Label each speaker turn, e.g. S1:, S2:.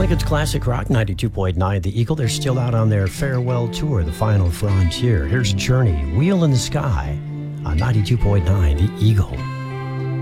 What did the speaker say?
S1: music. It's classic rock 92.9 The Eagle. They're still out on their farewell tour, The Final Frontier. Here's Journey, Wheel in the Sky on 92.9 The Eagle.